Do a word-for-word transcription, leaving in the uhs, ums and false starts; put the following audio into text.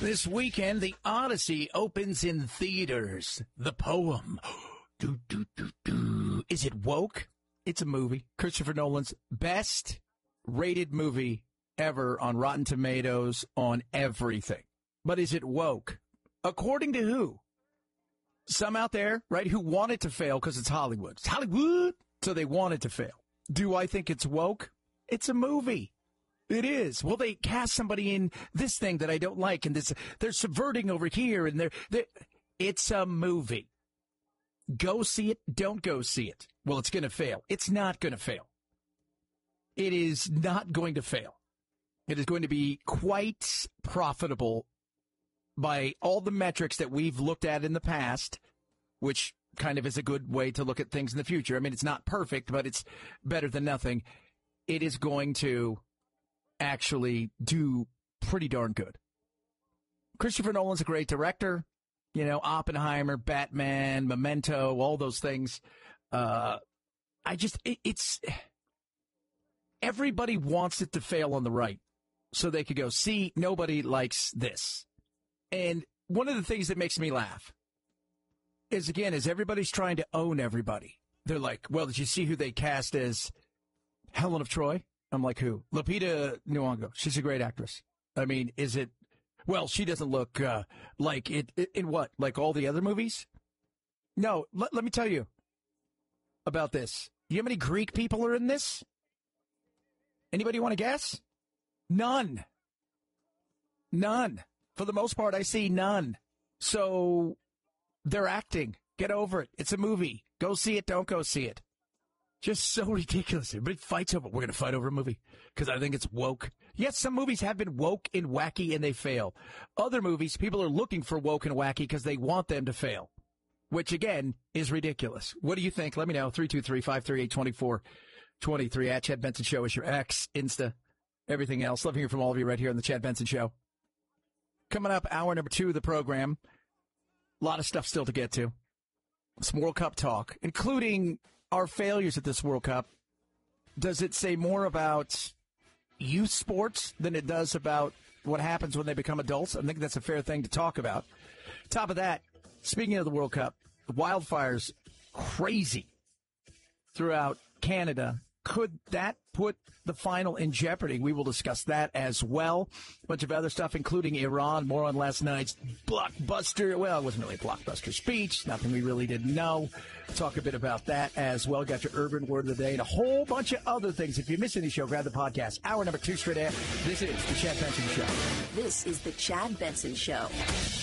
This weekend, The Odyssey opens in theaters. The poem. Do, do, do, do. Is it woke? It's a movie. Christopher Nolan's best rated movie ever on Rotten Tomatoes, on everything. But is it woke? According to who? Some out there, right, who want it to fail because it's Hollywood. It's Hollywood, so they want it to fail. Do I think it's woke? It's a movie. It is. Well, they cast somebody in this thing that I don't like, and this they're subverting over here, and they're, they're it's a movie. Go see it. Don't go see it. Well, it's going to fail. It's not going to fail. It is not going to fail. It is going to be quite profitable by all the metrics that we've looked at in the past, which kind of is a good way to look at things in the future. I mean, it's not perfect, but it's better than nothing. It is going to actually do pretty darn good. Christopher Nolan's a great director. You know, Oppenheimer, Batman, Memento, all those things. Uh, I just, it, it's, everybody wants it to fail on the right so they could go, see, nobody likes this. And one of the things that makes me laugh is, again, is everybody's trying to own everybody. They're like, well, did you see who they cast as Helen of Troy? I'm like, who? Lupita Nyong'o. She's a great actress. I mean, is it, well, she doesn't look uh, like it, it, in what? Like all the other movies? No, let, let me tell you about this. You know how many Greek people are in this? Anybody want to guess? None. None. For the most part, I see none. So they're acting. Get over it. It's a movie. Go see it. Don't go see it. Just so ridiculous. Everybody fights over it. We're going to fight over a movie because I think it's woke. Yes, some movies have been woke and wacky and they fail. Other movies, people are looking for woke and wacky because they want them to fail, which, again, is ridiculous. What do you think? Let me know. three two three, five three eight, two four two three. At Chad Benson Show is your X, Insta, everything else. Love hearing from all of you right here on the Chad Benson Show. Coming up, hour number two of the program. A lot of stuff still to get to. Some World Cup talk, including our failures at this World Cup. Does it say more about youth sports than it does about what happens when they become adults? I think that's a fair thing to talk about. Top of that, speaking of the World Cup, the wildfires crazy throughout Canada. Could that put the final in jeopardy? We will discuss that as well. A bunch of other stuff, including Iran. More on last night's blockbuster. Well, it wasn't really a blockbuster speech. Nothing we really didn't know. Talk a bit about that as well. Got your urban word of the day and a whole bunch of other things. If you're missing the show, grab the podcast. Hour number two straight ahead. This is the Chad Benson Show. This is the Chad Benson Show.